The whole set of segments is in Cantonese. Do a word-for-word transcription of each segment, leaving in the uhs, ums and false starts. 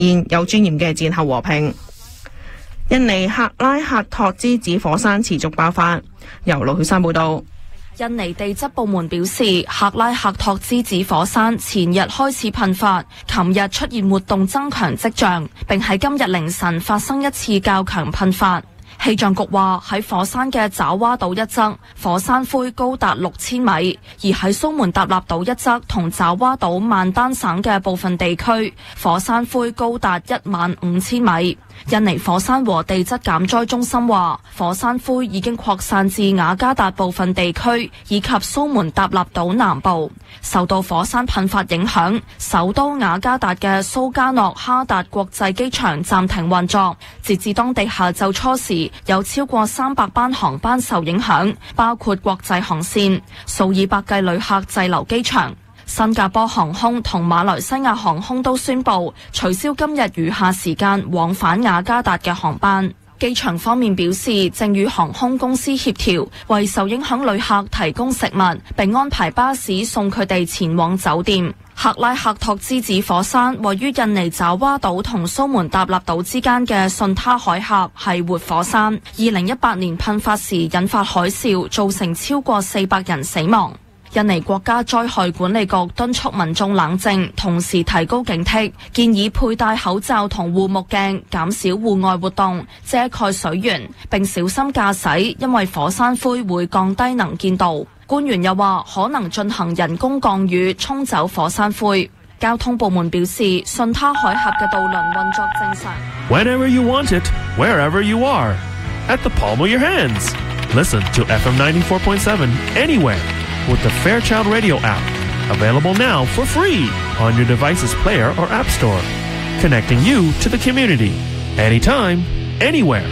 現有尊嚴嘅戰後和平。印尼克拉克托之子火山持續爆發，由盧曉山報道。 印尼地質部門表示，克拉克托之子火山前日開始噴發，琴日出現活動增強跡象，並喺今日凌晨發生一次較強噴發。氣象局話喺火山嘅爪哇島一側，火山灰高達六千米；而喺蘇門答臘島一側同爪哇島曼丹省嘅部分地區，火山灰高達一萬五千米。印尼火山和地質減災中心話，火山灰已經擴散至雅加達部分地區以及蘇門答臘島南部。受到火山噴發影響，首都雅加達嘅蘇加諾哈達國際機場暫停運作。截至當地下晝初時，有超過三百班航班受影響，包括國際航線，數以百計旅客滯留機場。新加坡航空同馬來西亞航空都宣布取消今日餘下時間往返雅加達嘅航班。機場方面表示，正與航空公司協調，為受影響旅客提供食物，並安排巴士送佢哋前往酒店。克拉克托之子火山位於印尼爪哇島同蘇門答臘島之間嘅順他海峽，係活火山。二零一八年噴發時引發海嘯，造成超過四百人死亡。印尼國家災害管理局敦促民眾冷靜，同時提高警惕，建議佩戴口罩同護目鏡，減少戶外活動，遮蓋水源，並小心駕駛，因為火山灰會降低能見度。官員又話，可能進行人工降雨，沖走火山灰。交通部門表示，順他海峽嘅渡輪運作正常。 Whenever you want it, wherever you are, at the palm of your hands. Listen to F M ninety-four point seven anywhere.With the Fairchild Radio app, available now for free on your device's player or app store, connecting you to the community, anytime, anywhere.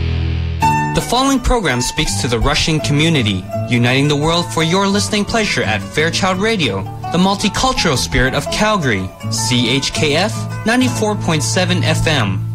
The following program speaks to the Russian community, uniting the world for your listening pleasure at Fairchild Radio, the multicultural spirit of Calgary, C H K F ninety-four point seven F M.